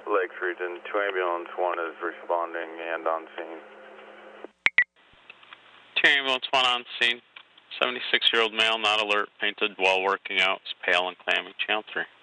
Lakes Region, 2 Ambulance 1 is responding and on scene. 2 Ambulance 1 on scene. 76-year-old male, not alert, fainted while working out, is pale and clammy. Channel 3.